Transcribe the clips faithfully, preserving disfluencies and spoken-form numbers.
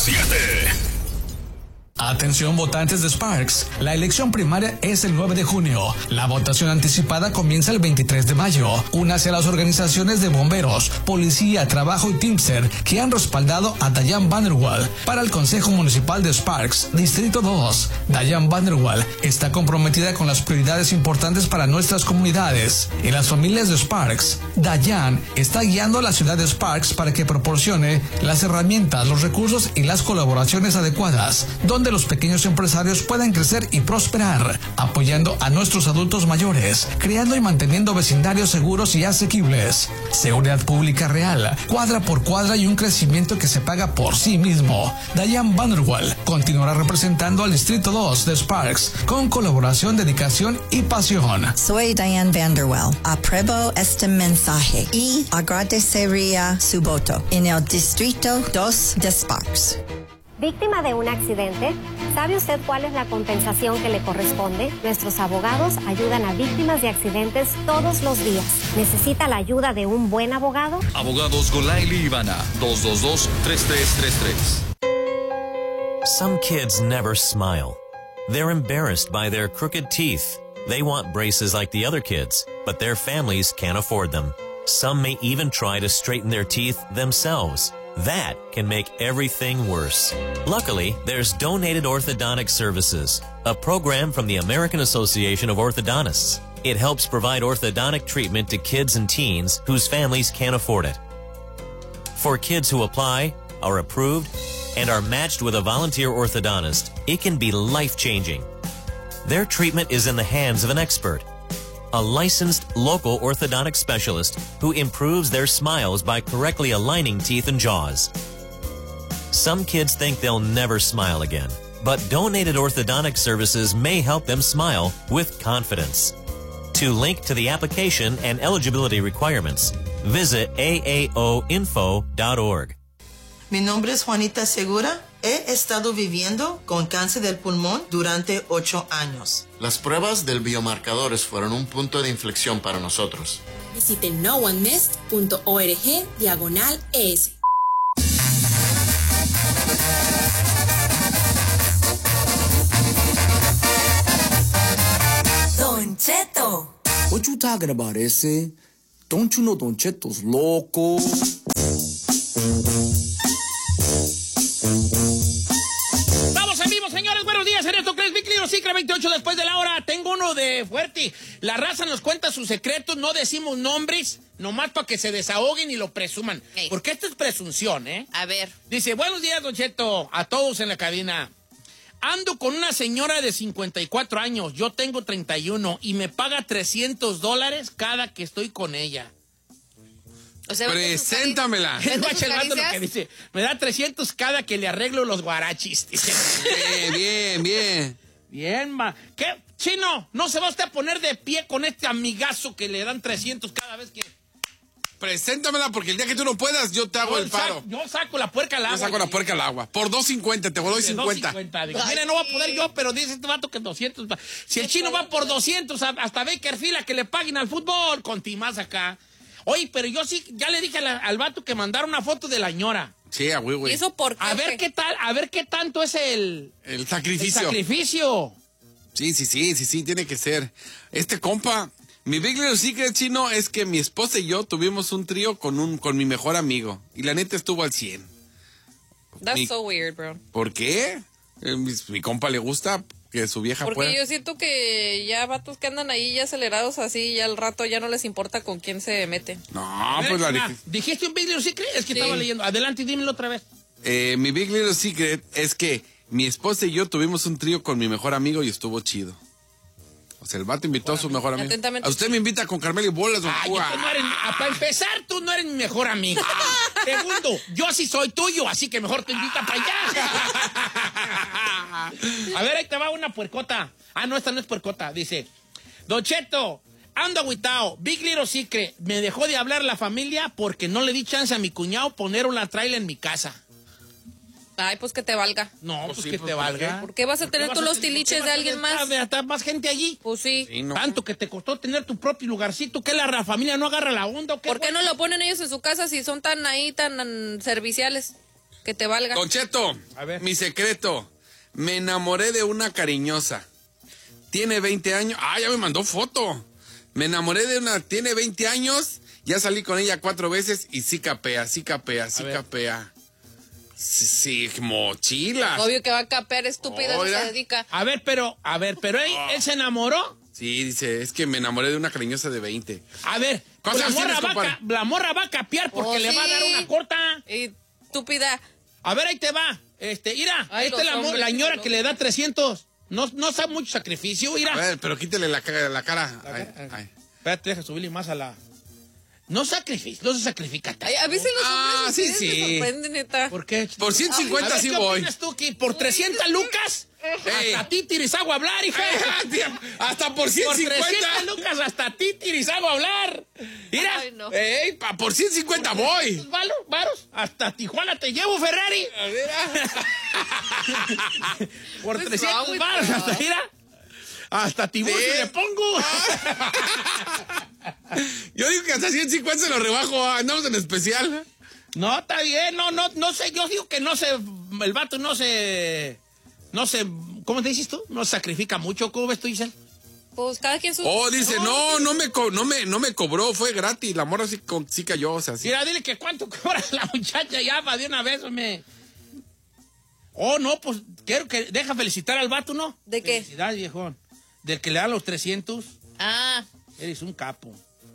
siete. Atención votantes de Sparks, la elección primaria es el nueve de junio. La votación anticipada comienza el veintitrés de mayo. Únase a las organizaciones de bomberos, policía, trabajo y Teamster que han respaldado a Diane Vanderwall para el Consejo Municipal de Sparks, Distrito dos. Diane Vanderwall está comprometida con las prioridades importantes para nuestras comunidades y las familias de Sparks. Diane está guiando a la ciudad de Sparks para que proporcione las herramientas, los recursos y las colaboraciones adecuadas, donde los pequeños empresarios puedan crecer y prosperar, apoyando a nuestros adultos mayores, creando y manteniendo vecindarios seguros y asequibles, seguridad pública real, cuadra por cuadra y un crecimiento que se paga por sí mismo. Diane Vanderwall continuará representando al Distrito dos de Sparks con colaboración, dedicación y pasión. Soy Diane Vanderwall. Apruebo este mensaje y agradecería su voto en el Distrito dos de Sparks. ¿Víctima de un accidente? ¿Sabe usted cuál es la compensación que le corresponde? Nuestros abogados ayudan a víctimas de accidentes todos los días. ¿Necesita la ayuda de un buen abogado? Abogados Golaili Ivana, dos dos dos, tres tres tres tres. Some kids never smile. They're embarrassed by their crooked teeth. They want braces like the other kids, but their families can't afford them. Some may even try to straighten their teeth themselves. That can make everything worse. Luckily, there's Donated Orthodontic Services, a program from the American Association of Orthodontists. It helps provide orthodontic treatment to kids and teens whose families can't afford it. For kids who apply, are approved, and are matched with a volunteer orthodontist, it can be life-changing. Their treatment is in the hands of an expert, a licensed local orthodontic specialist who improves their smiles by correctly aligning teeth and jaws. Some kids think they'll never smile again, but Donated Orthodontic Services may help them smile with confidence. To link to the application and eligibility requirements, visit A A O info dot org. Mi nombre es Juanita Segura. He estado viviendo con cáncer del pulmón durante ocho años. Las pruebas del biomarcadores fueron un punto de inflexión para nosotros. Visite no one missed punto org diagonal es. Don Cheto. What you talking about, ese? Don't you know Don Cheto's loco? Vamos en vivo, señores. Buenos días. En esto crees Big Little Secret veintiocho después de la hora. Tengo uno de fuerte. La raza nos cuenta sus secretos. No decimos nombres, nomás para que se desahoguen y lo presuman. Hey. Porque esto es presunción, ¿eh? A ver. Dice, buenos días, Don Cheto, a todos en la cabina. Ando con una señora de cincuenta y cuatro años. Yo tengo treinta y uno y me paga trescientos dólares cada que estoy con ella. O sea, preséntamela. Lo que dice, me da trescientos cada que le arreglo los guarachis. Dice. Bien, bien, bien. Bien, ma. ¿Qué? Chino, no se va usted a poner de pie con este amigazo que le dan trescientos cada vez que... Preséntamela porque el día que tú no puedas, yo te hago yo el paro. Saco, yo saco la puerca al agua. Yo saco la puerca al agua. Por dos cincuenta, te doy cincuenta. Mira, no va a poder yo, pero dice este vato que doscientos. Si el chino va por doscientos, hasta Bakerfield que le paguen al fútbol, con Timás acá. Oye, pero yo sí, ya le dije al, al vato que mandara una foto de la ñora. Sí, a güey, güey. ¿Y eso por qué? A ver qué tal, a ver qué tanto es el... El sacrificio. El sacrificio. Sí, sí, sí, sí, sí, tiene que ser. Este compa, mi Big Little Secret, Chino, es que mi esposa y yo tuvimos un trío con un con mi mejor amigo. Y la neta estuvo al cien. That's mi, so weird, bro. ¿Por qué? Eh, mi, mi compa le gusta... que su vieja Porque pueda. yo siento que ya vatos que andan ahí ya acelerados así, ya al rato ya no les importa con quién se meten. No, pues la dije. ¿Dijiste un Big Little Secret? Es que sí. Estaba leyendo. Adelante, dímelo otra vez. Eh, mi Big Little Secret es que mi esposa y yo tuvimos un trío con mi mejor amigo y estuvo chido. O sea, el vato invitó bueno, a su mejor amigo. A usted me invita con Carmelo y bolas. Ay, no eres, para empezar, tú no eres mi mejor amigo. Segundo, yo sí soy tuyo, así que mejor te invita para allá. A ver, ahí te va una puercota. Ah, no, esta no es puercota. Dice, Don Cheto, ando agüitao. Big Little Secret, me dejó de hablar la familia porque no le di chance a mi cuñado poner una trailer en mi casa. Ay, pues que te valga. No, pues, pues sí, que pues te valga. ¿Por qué vas a tener tú los tiliches de alguien más? ¿Hasta más gente allí? Pues sí. sí no. Tanto que te costó tener tu propio lugarcito, que la familia no agarra la onda. ¿O qué? ¿Por qué no lo ponen ellos en su casa si son tan ahí, tan serviciales? Que te valga. Don Cheto, a ver. Mi secreto. Me enamoré de una cariñosa. Tiene veinte años. Ah, ya me mandó foto. Me enamoré de una... Tiene veinte años. Ya salí con ella cuatro veces y sí capea, sí capea, sí capea. Sí, sí, mochilas. Obvio que va a capear, estúpida, no se dedica. A ver, pero, a ver, pero él, oh. él se enamoró. Sí, dice, es que me enamoré de una cariñosa de veinte. A ver, pues la, morra va a, la morra va a capear porque oh, le sí. va a dar una corta. Estúpida. A ver, ahí te va. Este, mira, Ay, esta es la, la señora que le da trescientos. No, no sabe mucho sacrificio, mira. A ver, pero quítele la, la cara. A ver, ay, ay. Espérate, deja subirle más a la... No sacrifica, no se sacrifica tanto. Ay, a veces los ah, hombres sí, sí. me sorprenden, neta. ¿Por qué? Por ciento cincuenta Ay, sí ¿qué voy. ¿Qué opinas tú? ¿Que por trescientas lucas? Ey. Hasta títiris hago hablar, hija. Hasta por ciento cincuenta. Por trescientas lucas hasta títiris hago hablar. Mira. Ay, no. Ey, pa, por ciento cincuenta voy. ¿Valos? ¿Varos? Hasta Tijuana te llevo, Ferrari. A ver. Por trescientos varos, hasta mira. Hasta tiburcio ¿Sí? le pongo. Yo digo que hasta ciento cincuenta se lo rebajo. Andamos en especial. No, está bien. No, no, no sé. Yo digo que no se... El vato no se... No se... ¿Cómo te dices tú? No se sacrifica mucho. ¿Cómo ves tú, Giselle? Pues cada quien su... Oh, dice, no, no me, co no me, no me cobró. Fue gratis. La morra sí, sí cayó. O sea, sí. Mira, dile que cuánto cobra la muchacha ya para de una vez, me... Oh, no, pues quiero que... Deja felicitar al vato, ¿no? ¿De qué? Felicidades, viejón. Del que le dan los trescientos. Ah. Eres un capo.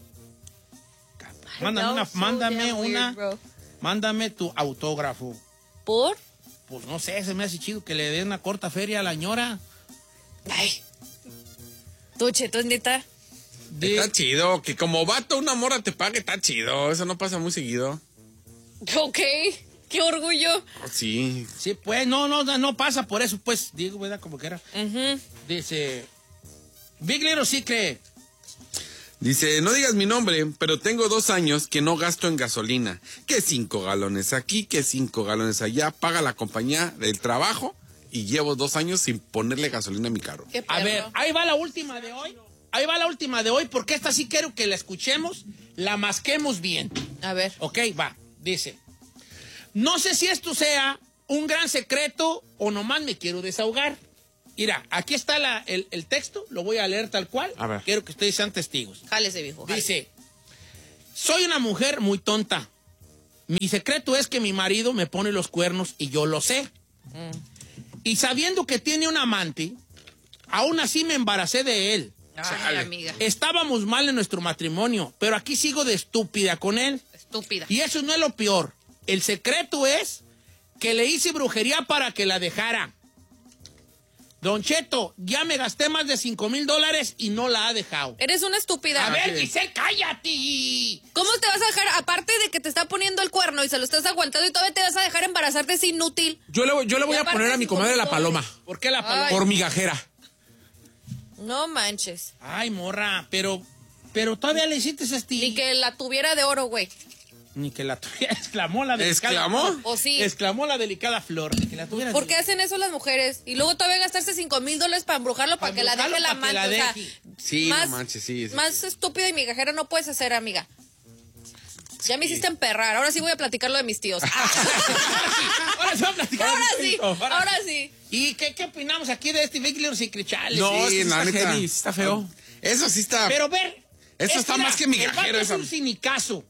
capo. Mándame una, mándame una, weird, mándame tu autógrafo. ¿Por? Pues no sé, se me hace chido que le dé una corta feria a la ñora. Ay. ¿Tú, Cheto, es neta? De... Está chido, que como vato una morra te pague, está chido. Eso no pasa muy seguido. Ok, qué orgullo. Sí. Sí, pues, no, no, no pasa por eso, pues, digo, ¿verdad? Como que era. Uh-huh. Dice... Big Little Secret. Dice, no digas mi nombre, pero tengo dos años que no gasto en gasolina. Que cinco galones aquí, que cinco galones allá. Paga la compañía del trabajo y llevo dos años sin ponerle gasolina a mi carro. A ver, ahí va la última de hoy. Ahí va la última de hoy, porque esta sí quiero que la escuchemos, la masquemos bien. A ver. Ok, va. Dice, no sé si esto sea un gran secreto o nomás me quiero desahogar. Mira, aquí está la, el, el texto, lo voy a leer tal cual. A ver. Quiero que ustedes sean testigos. Jálese, viejo. Jálese. Dice, soy una mujer muy tonta. Mi secreto es que mi marido me pone los cuernos y yo lo sé. Mm. Y sabiendo que tiene un amante, aún así me embaracé de él. Ay, amiga. Estábamos mal en nuestro matrimonio, pero aquí sigo de estúpida con él. Estúpida. Y eso no es lo peor. El secreto es que le hice brujería para que la dejara. Don Cheto, ya me gasté más de cinco mil dólares y no la ha dejado. Eres una estúpida. A ver, Giselle, cállate. ¿Cómo te vas a dejar, aparte de que te está poniendo el cuerno y se lo estás aguantando y todavía te vas a dejar embarazarte? Es inútil. Yo le, yo le voy a poner a mi comadre la paloma. ¿Por qué la paloma? Por migajera. No manches. Ay, morra, pero, pero todavía le hiciste ese estilo. Ni que la tuviera de oro, güey. Ni que la tuviera, exclamó la delicada. ¿Exclamó? ¿O sí? Exclamó la delicada flor. Ni que la tuviera. ¿Por qué hacen eso las mujeres? Y luego todavía gastarse cinco mil dólares para embrujarlo para, para que la deje la amante. La o sea, sí, más, no manches, sí, sí. Más sí. estúpida y migajera no puedes hacer, amiga. Ya me hiciste emperrar. Ahora sí voy a platicar lo de mis tíos. Ahora sí voy a platicar Ahora de mis sí, tíos. ahora, ahora sí. ¿Y qué, qué opinamos aquí de este Big Little Secret Challenge? No, sí, está, neta, heavy, está feo. Eso sí está. Pero ver. Eso está más que migajero. Es un sinicazo.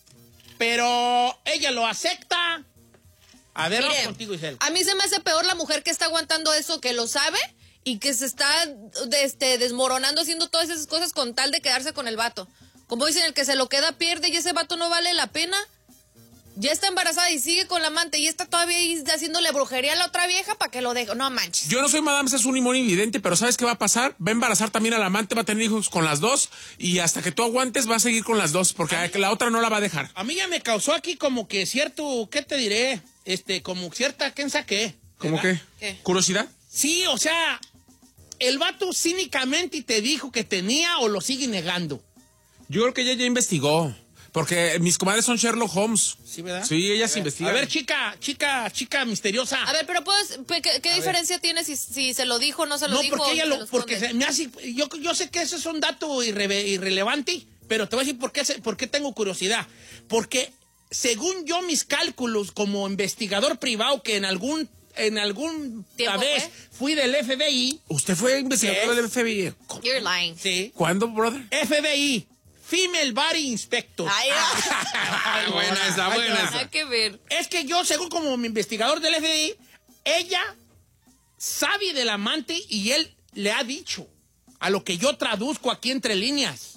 Pero ella lo acepta. A ver, vamos contigo, Isel. A mí se me hace peor la mujer que está aguantando eso, que lo sabe y que se está este, desmoronando haciendo todas esas cosas con tal de quedarse con el vato. Como dicen, el que se lo queda pierde y ese vato no vale la pena. Ya está embarazada y sigue con la amante y está todavía ahí haciéndole brujería a la otra vieja para que lo deje. No manches. Yo no soy Madame Sassoon ni evidente, pero ¿sabes qué va a pasar? Va a embarazar también al amante, va a tener hijos con las dos y hasta que tú aguantes va a seguir con las dos porque a la otra no la va a dejar. A mí ya me causó aquí como que cierto, ¿qué te diré? Este, como cierta, ¿quién saqué? ¿Cómo qué? ¿Qué? ¿Curiosidad? Sí, o sea, el vato cínicamente te dijo que tenía o lo sigue negando. Yo creo que ella ya investigó. Porque mis comadres son Sherlock Holmes. Sí, ¿verdad? Sí, ellas investigan. A ver, chica, chica, chica misteriosa. A ver, pero pues, ¿qué, qué diferencia ver. tiene si, si se lo dijo o no se lo no, dijo? No, porque ella lo, lo, porque se, me hace, yo, yo sé que ese es un dato irre, irrelevante, pero te voy a decir por qué, por qué tengo curiosidad. Porque según yo mis cálculos como investigador privado que en algún en algún vez fui del F B I. ¿Usted fue investigador ¿Sí? del F B I? You're lying. Sí. ¿Cuándo, brother? F B I. Female Body Inspector. Ay, Ah, buena esa, buena esa. hay que ver. Es que yo, según como mi investigador del F B I, ella sabe del amante y él le ha dicho, a lo que yo traduzco aquí entre líneas.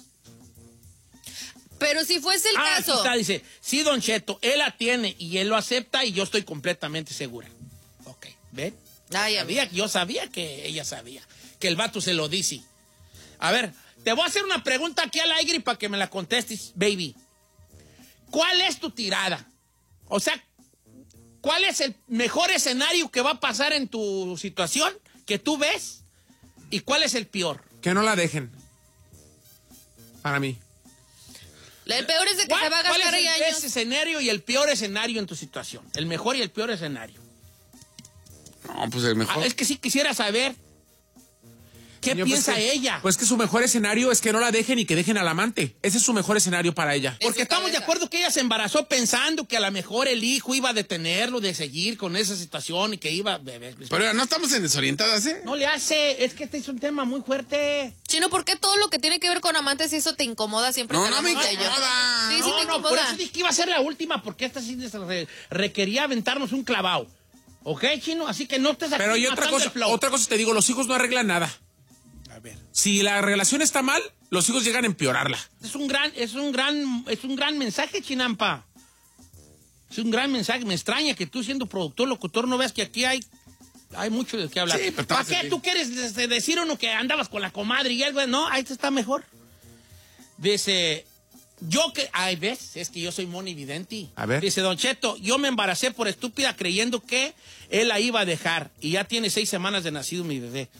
Pero si fuese el Ah, caso. aquí está, dice, sí, Don Cheto, él la tiene y él lo acepta y yo estoy completamente segura. Ok, ¿ven? Ay, Sabía, yo sabía que ella sabía, que el vato se lo dice. A ver, te voy a hacer una pregunta aquí al aire para que me la contestes, baby. ¿Cuál es tu tirada? O sea, ¿cuál es el mejor escenario que va a pasar en tu situación que tú ves? ¿Y cuál es el peor? Que no la dejen. Para mí. El peor es de que ¿Cuál, se va a cuál gastar es el ahí años. ese escenario y el peor escenario en tu situación? El mejor y el peor escenario. No, pues el mejor. Ah, es que sí quisiera saber qué Señor, piensa pues que- ella. Pues que su mejor escenario es que no la dejen y que dejen al amante. Ese es su mejor escenario para ella. Porque estamos de acuerdo que ella se embarazó pensando que a lo mejor el hijo iba a detenerlo de seguir con esa situación y que iba... Pero no estamos en desorientadas, ¿eh? No le hace, es que este es un tema muy fuerte. Chino, ¿por qué todo lo que tiene que ver con amantes y eso te incomoda siempre? No, que no me hablamos de ello? incomoda. Sí, sí no, te no, por incomoda. eso dije que iba a ser la última, porque esta sí re- requería aventarnos un clavado. ¿Ok, Chino? Así que no estés aquí Pero y otra matando cosa, el flow. otra cosa te digo, los hijos no arreglan nada. A ver. Si la relación está mal, los hijos llegan a empeorarla. Es un gran, es un gran, es un gran mensaje, Chinampa. Es un gran mensaje. Me extraña que tú, siendo productor, locutor, no veas que aquí hay, hay mucho de qué hablar. Sí, pero ¿Para estamos qué en- tú quieres de- decir uno que andabas con la comadre y algo? No, ahí está mejor. Dice, yo que, ay, ves, es que yo soy monividente. A ver. Dice, Don Cheto, yo me embaracé por estúpida creyendo que él la iba a dejar y ya tiene seis semanas de nacido mi bebé.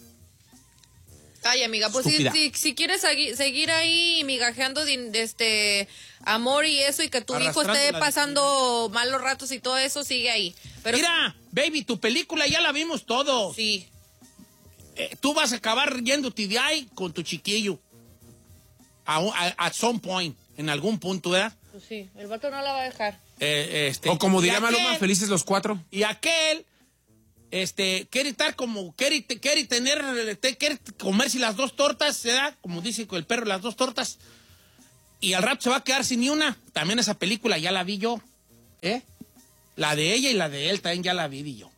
Ay, amiga, pues si, Estúpida. si, si quieres segui- seguir ahí migajeando de, de este amor y eso y que tu hijo Arrastrando esté la pasando malos ratos y todo eso, sigue ahí. Pero Mira, baby, tu película ya la vimos todos. sí. Eh, tú vas a acabar yéndote de ahí con tu chiquillo. A, un- a- at some point, en algún punto, ¿verdad? Pues sí, el vato no la va a dejar. Eh, este, O como y diría aquel- Maluma, felices los cuatro. Y aquel, este, quiere estar como, quiere, te- quiere tener, te- quiere comerse las dos tortas, ¿verdad? Como dice el perro, las dos tortas. Y al rato se va a quedar sin ni una. También esa película ya la vi yo, ¿eh? La de ella y la de él también ya la vi yo.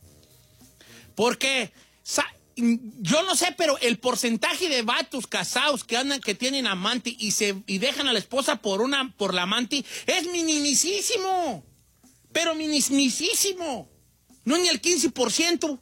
Porque, sa- yo no sé, pero el porcentaje de vatos casados que andan, que tienen amante y se y dejan a la esposa por una, por la amante, es minimísimo. Pero minimísimo. No ni el quince por ciento.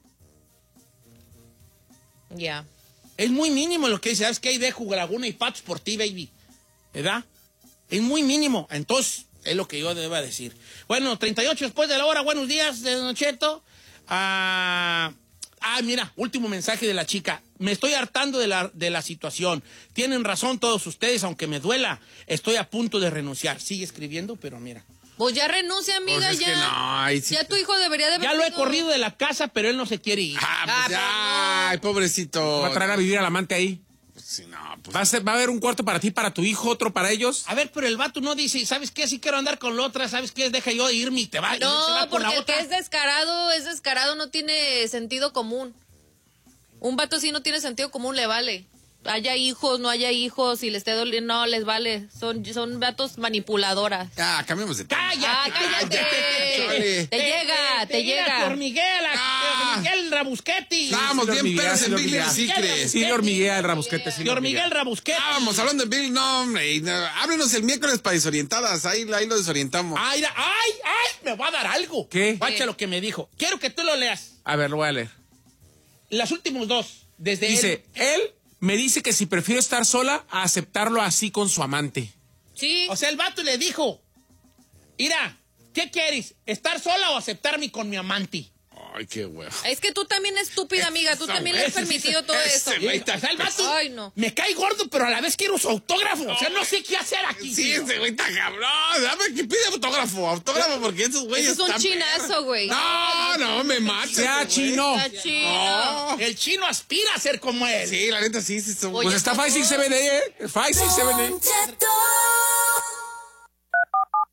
Ya. Es muy mínimo lo que dice. ¿Sabes qué? Ahí dejo Laguna y Patos por ti, baby. ¿Verdad? Es muy mínimo. Entonces, es lo que yo deba decir. Bueno, treinta y ocho después de la hora. Buenos días, Don Cheto. Ah, ah, mira, último mensaje de la chica. Me estoy hartando de la, de la situación. Tienen razón todos ustedes, aunque me duela. Estoy a punto de renunciar. Sigue escribiendo, pero mira. Pues ya renuncia, amiga, Pues es ya. que no, ahí sí- Ya tu hijo debería de haber Ya lo he sido- corrido de la casa, pero él no se quiere ir. Ah, pues Ah, ya. pero no. Ay, pobrecito. Va a traer a vivir al amante ahí. Sí, no, pues. Va a, ser- va a haber un cuarto para ti, para tu hijo, otro para ellos. A ver, pero el vato no dice, ¿sabes qué? Si quiero andar con la otra, ¿sabes qué? Deja yo irme y te va, y se No, va con porque la el otra. que es descarado, es descarado, no tiene sentido común. Un vato sí no tiene sentido común, le vale. Haya hijos, no haya hijos, si les esté doliendo, no les vale. Son, son vatos manipuladoras. Ah, cambiemos de tema. ¡Cállate! Ah, cállate. Chale. Te llega, te llega. Te hormiguea, Ah. Miguel Rabusquetti. Estábamos Sí, bien hormiguea, perros sí, en lo Big Little hormiguea. Secrets. Sí, le hormiguea el rabusquete. Sí, De le Hormiguel hormiguea. Rabusquetti. Estábamos hablando de Bill, no, hombre. y no, háblenos el miércoles para desorientadas. Ahí, ahí lo desorientamos. Ay, mira, ay, ay, me va a dar algo. ¿Qué? Guacha lo que me dijo. Quiero que tú lo leas. A ver, lo voy a leer. Las últimos dos. Desde Dice, él. él me dice que si prefiero estar sola, a aceptarlo así con su amante. Sí. O sea, el vato le dijo, mira, ¿qué quieres? ¿Estar sola o aceptarme con mi amante? Ay, qué huevo. Es que tú también estúpida, amiga. Tú Esa, también le has ese sí permitido se- todo ese, eso. güey. O sea, el vato Ay, no. me cae gordo, pero a la vez quiero su autógrafo. O sea, no sé qué hacer aquí. Sí, tío. ese güey está cabrón. Dame que pide autógrafo. Autógrafo porque esos güeyes. Eso es un están chinazo, perros. güey. No, no, me mata. Sea ese güey. chino. Está chido. No. El chino aspira a ser como él. Sí, la neta sí, sí. son- Oye, Pues está Five Six Seven, ¿eh? Five Six Seven, ¿eh?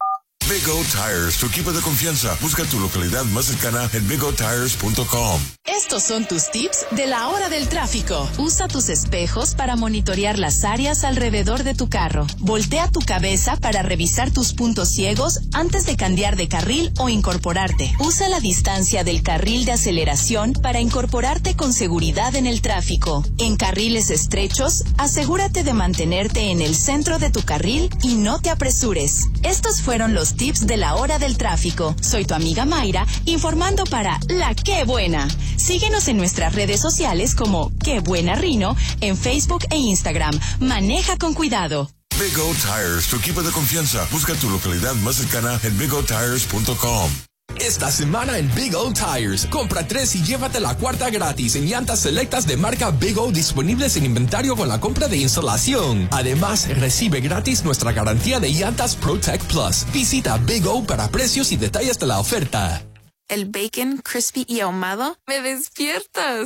Big O Tires, tu equipo de confianza. Busca tu localidad más cercana en big o tires punto com. Estos son tus tips de la hora del tráfico. Usa tus espejos para monitorear las áreas alrededor de tu carro. Voltea tu cabeza para revisar tus puntos ciegos antes de cambiar de carril o incorporarte. Usa la distancia del carril de aceleración para incorporarte con seguridad en el tráfico. En carriles estrechos, asegúrate de mantenerte en el centro de tu carril y no te apresures. Estos fueron los tips de la hora del tráfico. Soy tu amiga Mayra, informando para La Qué Buena. Síguenos en nuestras redes sociales como Qué Buena Rino, en Facebook e Instagram. Maneja con cuidado. Big O Tires, tu equipo de confianza. Busca tu localidad más cercana en big o tires punto com. Esta semana en Big O Tires, compra tres y llévate la cuarta gratis en llantas selectas de marca Big O disponibles en inventario con la compra de instalación. Además, recibe gratis nuestra garantía de llantas ProTech Plus. Visita Big O para precios y detalles de la oferta. El bacon crispy y ahumado, me despiertas.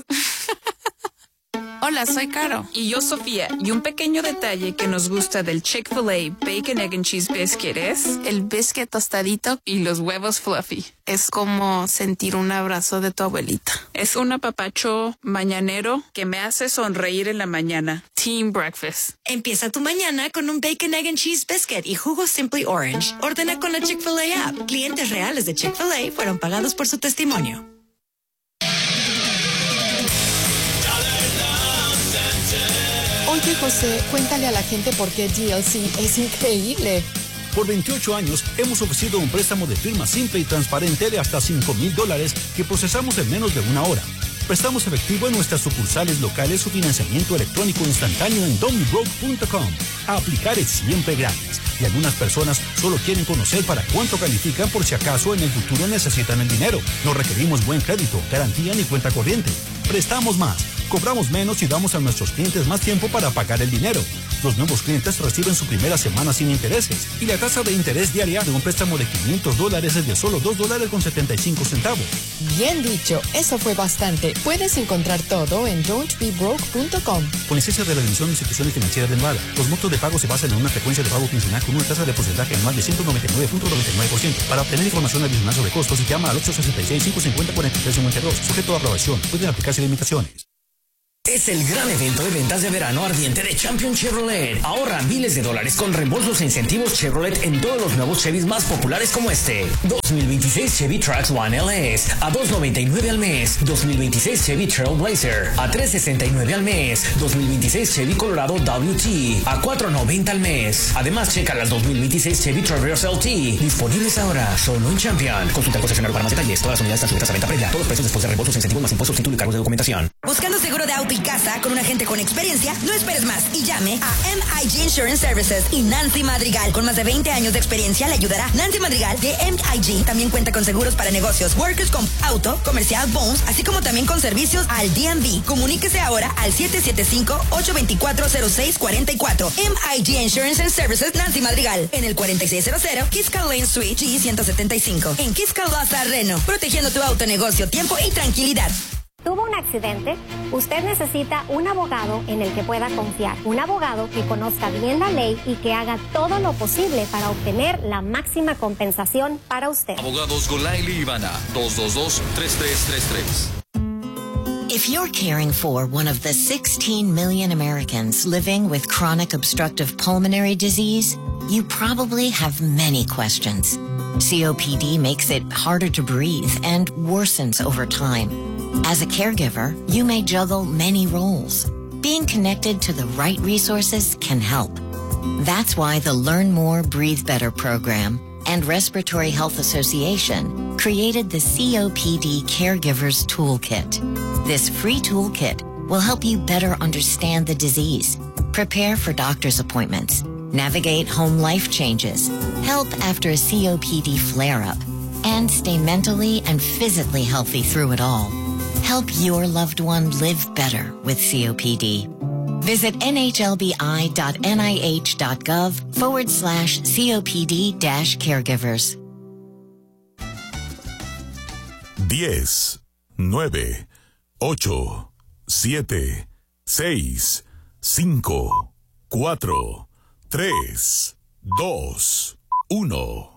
Hola, soy Caro. Y yo, Sofía. Y un pequeño detalle que nos gusta del Chick-fil-A Bacon, Egg and Cheese Biscuit es el biscuit tostadito y los huevos fluffy. Es como sentir un abrazo de tu abuelita. Es un apapacho mañanero que me hace sonreír en la mañana. Team Breakfast. Empieza tu mañana con un Bacon, Egg and Cheese Biscuit y jugo Simply Orange. Ordena con la Chick-fil-A app. Clientes reales de Chick-fil-A fueron pagados por su testimonio. Oye, José, cuéntale a la gente por qué D L C es increíble. Por veintiocho años hemos ofrecido un préstamo de firma simple y transparente de hasta cinco mil dólares que procesamos en menos de una hora. Prestamos efectivo en nuestras sucursales locales o financiamiento electrónico instantáneo en don mi broke punto com. A aplicar es siempre gratis y algunas personas solo quieren conocer para cuánto califican por si acaso en el futuro necesitan el dinero. No requerimos buen crédito, garantía ni cuenta corriente. Prestamos más, cobramos menos y damos a nuestros clientes más tiempo para pagar el dinero. Los nuevos clientes reciben su primera semana sin intereses y la tasa de interés diaria de un préstamo de quinientos dólares es de solo dos dólares con setenta y cinco centavos. Bien dicho, eso fue bastante. Puedes encontrar todo en don't be broke punto com. Con licencia de la División de Instituciones Financieras de Nevada, los montos de pago se basan en una frecuencia de pago quincenal con una tasa de porcentaje anual de ciento noventa y nueve punto noventa y nueve por ciento. Para obtener información adicional sobre costos, llama al ocho sesenta y seis, cinco cincuenta, cuarenta y tres cincuenta y dos. Sujeto a aprobación. Pueden aplicarse limitaciones. Es el gran evento de ventas de verano ardiente de Champion Chevrolet. Ahorra miles de dólares con reembolsos e incentivos Chevrolet en todos los nuevos Chevys más populares como este. dos mil veintiséis Chevy Trax One L S a dos noventa y nueve al mes. dos mil veintiséis Chevy Trailblazer a tres sesenta y nueve al mes. dos mil veintiséis Chevy Colorado W T a cuatro noventa al mes. Además, checa las dos mil veintiséis Chevy Traverse L T disponibles ahora solo en Champion. Consulta el concesionario para más detalles. Todas las unidades están sujetas a venta previa. Todos los precios después de reembolsos, incentivos más impuestos, título y cargos de documentación. Buscando seguro de auto y casa con un agente con experiencia, no esperes más y llame a M I G Insurance Services y Nancy Madrigal. Con más de veinte años de experiencia le ayudará. Nancy Madrigal de M I G también cuenta con seguros para negocios, workers comp, auto, comercial, bones, así como también con servicios al D M V. Comuníquese ahora al siete siete cinco, ocho dos cuatro, cero seis cuatro cuatro. M I G Insurance and Services Nancy Madrigal en el cuarenta y seis cero cero Kisca Lane Suite G ciento setenta y cinco en Kisca Plaza Reno, protegiendo tu auto, negocio, tiempo y tranquilidad. ¿Tuvo un accidente? Usted necesita un abogado en el que pueda confiar. Un abogado que conozca bien la ley y que haga todo lo posible para obtener la máxima compensación para usted. Abogados Golaili Ivana, dos dos dos, tres tres tres tres. If you're caring for one of the sixteen million Americans living with chronic obstructive pulmonary disease, you probably have many questions. C O P D makes it harder to breathe and worsens over time. As a caregiver, you may juggle many roles. Being connected to the right resources can help. That's why the Learn More, Breathe Better program and Respiratory Health Association created the C O P D Caregivers Toolkit. This free toolkit will help you better understand the disease, prepare for doctor's appointments, navigate home life changes, help after a C O P D flare-up, and stay mentally and physically healthy through it all. Help your loved one live better with C O P D. Visit nhlbi.nih.gov forward slash COPD dash caregivers. diez, nueve, ocho, siete, seis, cinco, cuatro, tres, dos, uno.